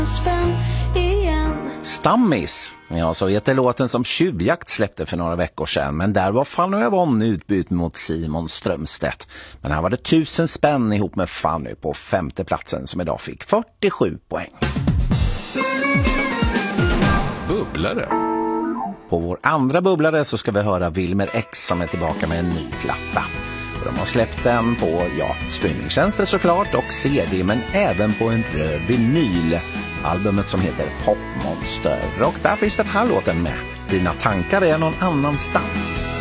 spänn igen. Stammis, ja så heter låten som Tjuvjakt släppte för några veckor sedan, men där var Fanny Yvonne utbytt mot Simon Strömstedt. Men här var det 1000 spänn ihop med Fanny på 5:e platsen som idag fick 47 poäng. Bubblare. På vår andra bubblare så ska vi höra Wilmer X som är tillbaka med en ny platta. Och de har släppt den på, streamingtjänster såklart och CD, men även på en röd vinyl. Albumet som heter Popmonster. Och där finns den här låten med. Dina tankar är någon annanstans.